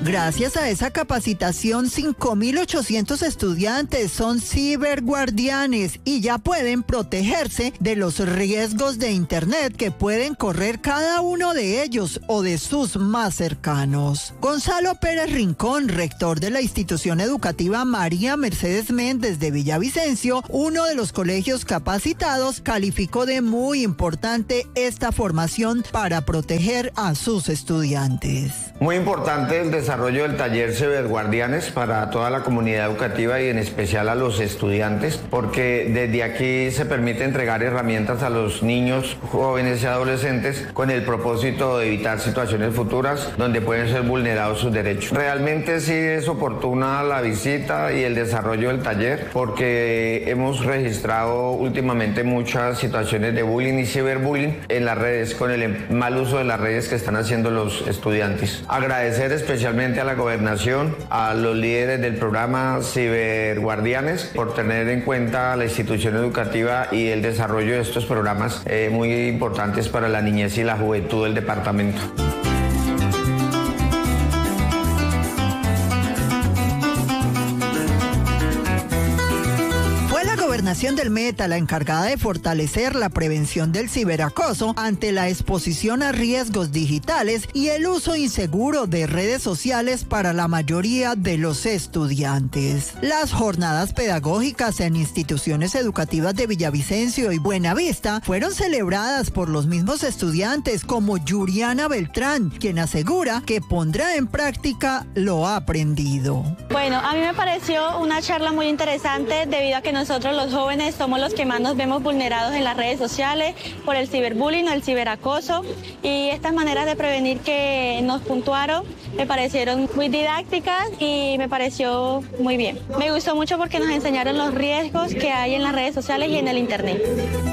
Gracias a esa capacitación, 5.800 estudiantes son ciberguardianes y ya pueden protegerse de los riesgos de Internet que pueden correr cada uno de ellos o de sus más cercanos. Gonzalo Pérez Rincón, rector de la institución educativa María Mercedes Méndez de Villavicencio, uno de los colegios capacitados, calificó de muy importante esta formación para proteger a sus estudiantes. Muy importante el desarrollo del taller Ciberguardianes para toda la comunidad educativa y en especial a los estudiantes, porque desde aquí se permite entregar herramientas a los niños, jóvenes y adolescentes con el propósito de evitar situaciones futuras donde pueden ser vulnerados sus derechos. Realmente sí es oportuna la visita y el desarrollo del taller porque hemos registrado últimamente muchas situaciones de bullying y ciberbullying en las redes con el mal uso de las redes que están haciendo los estudiantes. Agradecer especialmente a la gobernación, a los líderes del programa Ciberguardianes por tener en cuenta la institución educativa y el desarrollo de estos programas muy importantes para la niñez y la juventud del departamento. Gobernación del Meta, la encargada de fortalecer la prevención del ciberacoso ante la exposición a riesgos digitales y el uso inseguro de redes sociales para la mayoría de los estudiantes. Las jornadas pedagógicas en instituciones educativas de Villavicencio y Buenavista fueron celebradas por los mismos estudiantes como Yuriana Beltrán, quien asegura que pondrá en práctica lo aprendido. Bueno, a mí me pareció una charla muy interesante debido a que nosotros los jóvenes somos los que más nos vemos vulnerados en las redes sociales por el ciberbullying o el ciberacoso, y estas maneras de prevenir que nos puntuaron me parecieron muy didácticas y me pareció muy bien. Me gustó mucho porque nos enseñaron los riesgos que hay en las redes sociales y en el Internet.